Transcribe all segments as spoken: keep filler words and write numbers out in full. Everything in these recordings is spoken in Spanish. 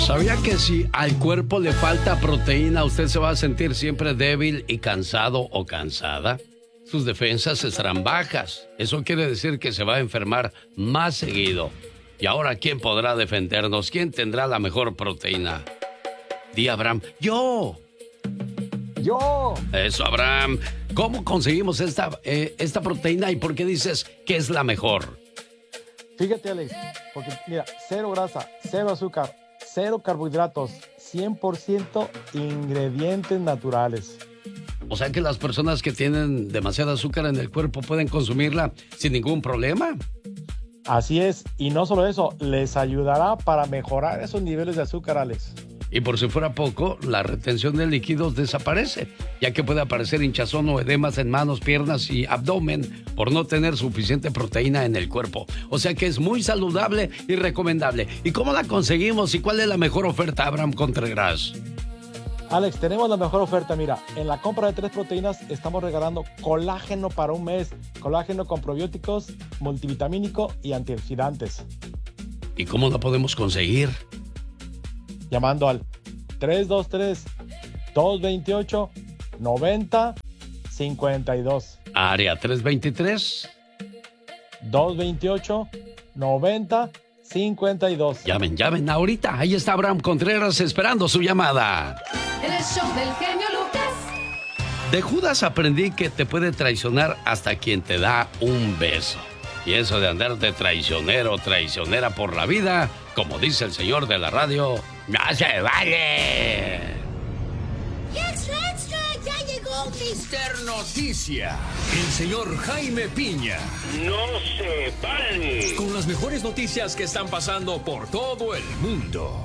¿Sabía que si al cuerpo le falta proteína, usted se va a sentir siempre débil y cansado o cansada? Sus defensas estarán bajas. Eso quiere decir que se va a enfermar más seguido. Y ahora, ¿quién podrá defendernos? ¿Quién tendrá la mejor proteína? Di, Abraham. ¡Yo! ¡Yo! Eso, Abraham. ¿Cómo conseguimos esta, eh, esta proteína y por qué dices que es la mejor? Fíjate, Alex, porque mira, cero grasa, cero azúcar, cero carbohidratos, cien por ciento ingredientes naturales. O sea que las personas que tienen demasiado azúcar en el cuerpo pueden consumirla sin ningún problema. Así es, y no solo eso, les ayudará para mejorar esos niveles de azúcar, Alex. Y por si fuera poco, la retención de líquidos desaparece, ya que puede aparecer hinchazón o edemas en manos, piernas y abdomen por no tener suficiente proteína en el cuerpo. O sea que es muy saludable y recomendable. ¿Y cómo la conseguimos y cuál es la mejor oferta, Abraham Contreras? Alex, tenemos la mejor oferta. Mira, en la compra de tres proteínas estamos regalando colágeno para un mes. Colágeno con probióticos, multivitamínico y antioxidantes. ¿Y cómo la podemos conseguir? Llamando al tres dos tres, dos dos ocho, nueve cero cinco dos. Área tres dos tres. dos dos ocho, nueve cero cinco dos. Llamen, llamen ahorita. Ahí está Abraham Contreras esperando su llamada. En el show del genio Lucas. De Judas aprendí que te puede traicionar hasta quien te da un beso. Y eso de andar de traicionero o traicionera por la vida, como dice el señor de la radio, ¡no se vale! ¡Extra, extra! ¡Ya llegó mister Noticia! El señor Jaime Piña. ¡No se vale! Con las mejores noticias que están pasando por todo el mundo.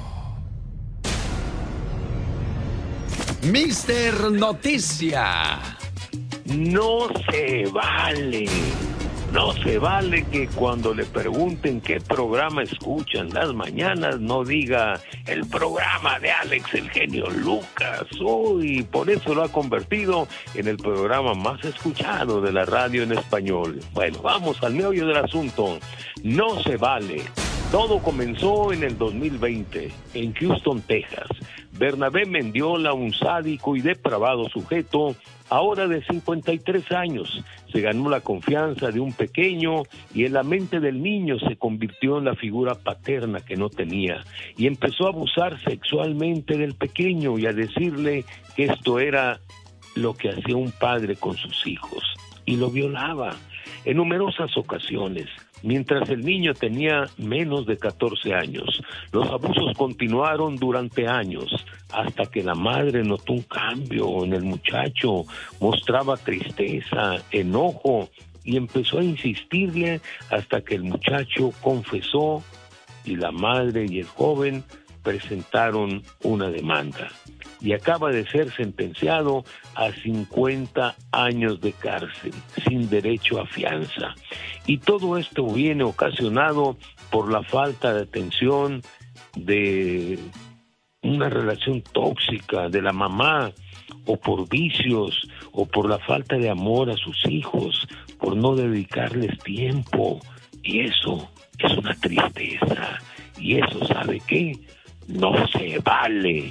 mister Noticia. No se vale. No se vale que cuando le pregunten qué programa escuchan las mañanas no diga el programa de Alex el genio Lucas. Uy, por eso lo ha convertido en el programa más escuchado de la radio en español. Bueno, vamos al meollo del asunto. No se vale. Todo comenzó en el dos mil veinte, en Houston, Texas. Bernabé Mendiola, un sádico y depravado sujeto, ahora de cincuenta y tres años, se ganó la confianza de un pequeño y en la mente del niño se convirtió en la figura paterna que no tenía y empezó a abusar sexualmente del pequeño y a decirle que esto era lo que hacía un padre con sus hijos y lo violaba en numerosas ocasiones. Mientras el niño tenía menos de catorce años, los abusos continuaron durante años, hasta que la madre notó un cambio en el muchacho, mostraba tristeza, enojo, y empezó a insistirle hasta que el muchacho confesó y la madre y el joven presentaron una demanda. Y acaba de ser sentenciado a cincuenta años de cárcel, sin derecho a fianza. Y todo esto viene ocasionado por la falta de atención, de una relación tóxica de la mamá, o por vicios, o por la falta de amor a sus hijos, por no dedicarles tiempo. Y eso es una tristeza. Y eso, ¿sabe qué? No se vale.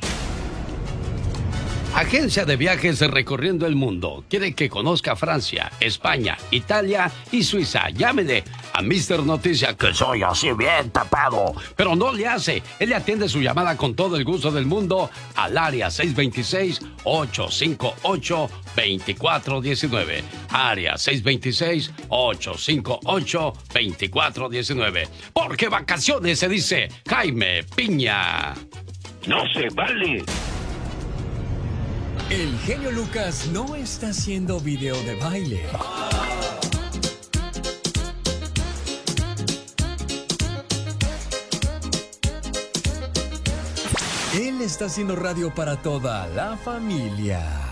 Agencia de viajes recorriendo el mundo. Quiere que conozca Francia, España, Italia y Suiza. Llámele a mister Noticia, que soy así bien tapado. Pero no le hace. Él le atiende su llamada con todo el gusto del mundo al área seis dos seis, ocho cinco ocho, dos cuatro uno nueve. Área seis dos seis, ocho cinco ocho, dos cuatro uno nueve. Porque vacaciones se dice Jaime Piña. No se vale. El genio Lucas no está haciendo video de baile. Él está haciendo radio para toda la familia.